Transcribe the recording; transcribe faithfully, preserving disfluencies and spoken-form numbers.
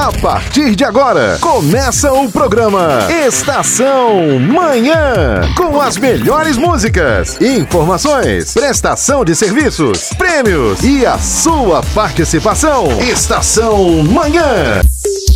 A partir de agora, começa o programa Estação Manhã, com as melhores músicas, informações, prestação de serviços, prêmios e a sua participação. Estação Manhã.